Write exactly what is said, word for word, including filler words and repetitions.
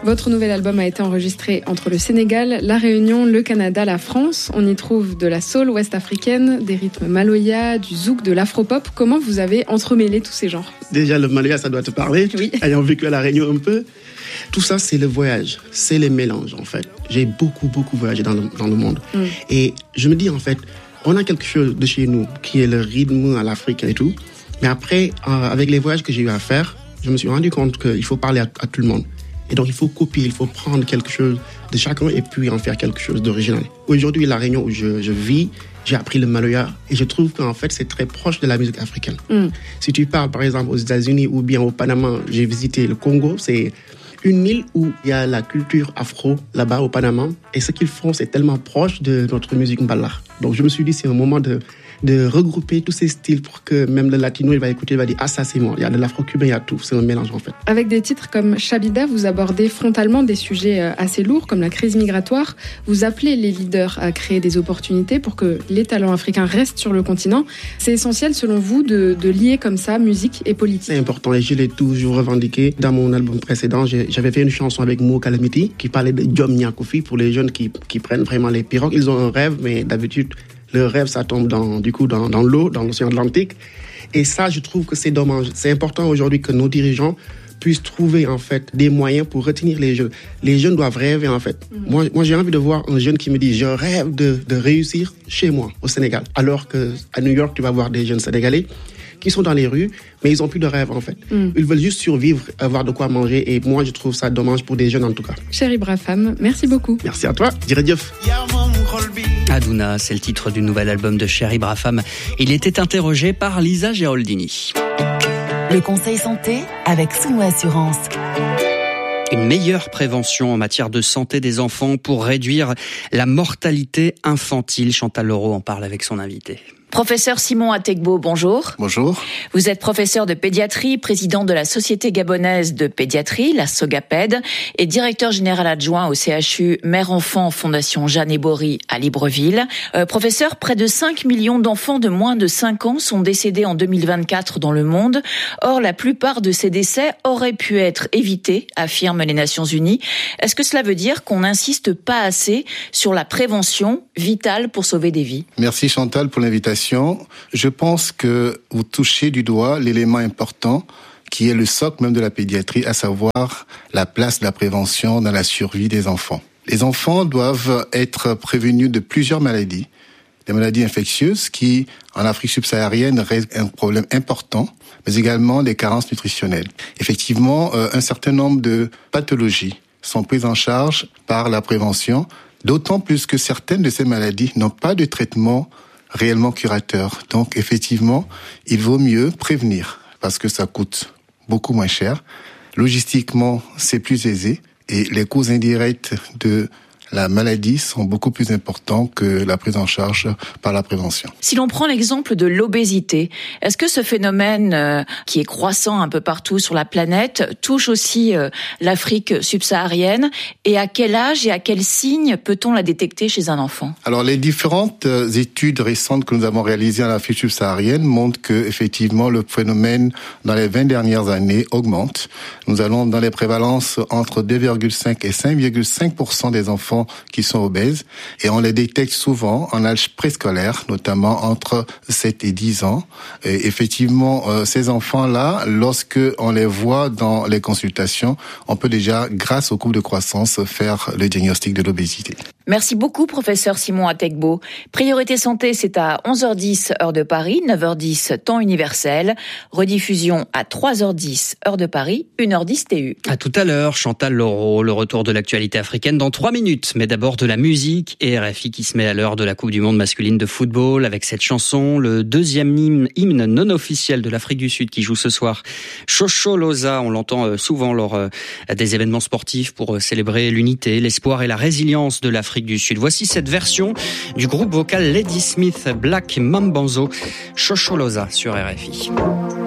Votre nouvel album a été enregistré entre le Sénégal, la Réunion, le Canada, la France. On y trouve de la soul ouest-africaine, des rythmes maloya, du zouk, de l'afropop. Comment vous avez entremêlé tous ces genres ? Déjà, le maloya, ça doit te parler. Oui. Ayant vécu à la Réunion un peu. Tout ça, c'est le voyage, c'est les mélanges, en fait. J'ai beaucoup, beaucoup voyagé dans le, dans le monde. Mm. Et je me dis, en fait, on a quelque chose de chez nous, qui est le rythme à l'africain et tout. Mais après, euh, avec les voyages que j'ai eu à faire, je me suis rendu compte qu'il faut parler à, à tout le monde. Et donc, il faut copier, il faut prendre quelque chose de chacun et puis en faire quelque chose d'original. Aujourd'hui, la Réunion où je, je vis, j'ai appris le maloya et je trouve qu'en fait, c'est très proche de la musique africaine. Mm. Si tu parles, par exemple, aux États-Unis ou bien au Panama, j'ai visité le Congo, c'est une île où il y a la culture afro, là-bas au Panama. Et ce qu'ils font, c'est tellement proche de notre musique mbala. Donc, je me suis dit, c'est un moment de... de regrouper tous ces styles pour que même le latino, il va écouter, il va dire « Ah, ça, c'est moi ». Il y a de l'afro-cubain, il y a tout. C'est un mélange, en fait. Avec des titres comme Chabida, vous abordez frontalement des sujets assez lourds, comme la crise migratoire. Vous appelez les leaders à créer des opportunités pour que les talents africains restent sur le continent. C'est essentiel, selon vous, de, de lier comme ça musique et politique. C'est important et je l'ai toujours revendiqué. Dans mon album précédent, j'ai, j'avais fait une chanson avec Mo Calamity qui parlait de Diom Niakofi pour les jeunes qui, qui prennent vraiment les pirogues. Ils ont un rêve, mais d'habitude, le rêve, ça tombe dans, du coup, dans, dans l'eau, dans l'océan Atlantique. Et ça, je trouve que c'est dommage. C'est important aujourd'hui que nos dirigeants puissent trouver, en fait, des moyens pour retenir les jeunes. Les jeunes doivent rêver, en fait. Mmh. Moi, moi, j'ai envie de voir un jeune qui me dit, je rêve de, de réussir chez moi, au Sénégal. Alors qu'à New York, tu vas voir des jeunes Sénégalais qui sont dans les rues, mais ils n'ont plus de rêve, en fait. Mm. Ils veulent juste survivre, avoir de quoi manger, et moi, je trouve ça dommage pour des jeunes, en tout cas. Cher Ibrahim, merci beaucoup. Merci à toi. Diredieuf. Adouna, c'est le titre du nouvel album de Cher Ibrahim. Il était interrogé par Lisa Geroldini. Le conseil santé avec Souno Assurance. Une meilleure prévention en matière de santé des enfants pour réduire la mortalité infantile. Chantal Leroux en parle avec son invité. Professeur Simon Ategbo, bonjour. Bonjour. Vous êtes professeur de pédiatrie, président de la Société gabonaise de pédiatrie, la SOGAPED, et directeur général adjoint au C H U Mère-Enfant Fondation Jeanne et Bory à Libreville. Euh, professeur, près de cinq millions d'enfants de moins de cinq ans sont décédés en deux mille vingt-quatre dans le monde. Or, la plupart de ces décès auraient pu être évités, affirment les Nations Unies. Est-ce que cela veut dire qu'on n'insiste pas assez sur la prévention vitale pour sauver des vies ? Merci Chantal pour l'invitation. Je pense que vous touchez du doigt l'élément important qui est le socle même de la pédiatrie, à savoir la place de la prévention dans la survie des enfants. Les enfants doivent être prévenus de plusieurs maladies, des maladies infectieuses qui, en Afrique subsaharienne, restent un problème important, mais également des carences nutritionnelles. Effectivement, un certain nombre de pathologies sont prises en charge par la prévention, d'autant plus que certaines de ces maladies n'ont pas de traitement réellement curateur. Donc, effectivement, il vaut mieux prévenir parce que ça coûte beaucoup moins cher. Logistiquement, c'est plus aisé et les causes indirectes de la maladie sont beaucoup plus importants que la prise en charge par la prévention. Si l'on prend l'exemple de l'obésité, est-ce que ce phénomène euh, qui est croissant un peu partout sur la planète touche aussi euh, l'Afrique subsaharienne ? Et à quel âge et à quels signes peut-on la détecter chez un enfant ? Alors, les différentes études récentes que nous avons réalisées en Afrique subsaharienne montrent que, effectivement, le phénomène dans les vingt dernières années augmente. Nous allons dans les prévalences entre deux virgule cinq et cinq virgule cinq pour cent des enfants qui sont obèses et on les détecte souvent en âge préscolaire, notamment entre sept et dix ans. Et effectivement, euh, ces enfants-là, lorsque on les voit dans les consultations, on peut déjà, grâce aux courbes de croissance, faire le diagnostic de l'obésité. Merci beaucoup, professeur Simon Ategbo. Priorité santé, c'est à onze heures dix, heure de Paris, neuf heures dix, temps universel. Rediffusion à trois heures dix, heure de Paris, une heure dix T U. À tout à l'heure, Chantal Leroux, le retour de l'actualité africaine dans trois minutes. Mais d'abord de la musique et R F I qui se met à l'heure de la Coupe du Monde masculine de football avec cette chanson, le deuxième hymne, hymne non officiel de l'Afrique du Sud qui joue ce soir. Shosholoza, on l'entend souvent lors des événements sportifs pour célébrer l'unité, l'espoir et la résilience de l'Afrique du Sud. Voici cette version du groupe vocal Ladysmith Black Mambanzo, Shosholoza sur R F I.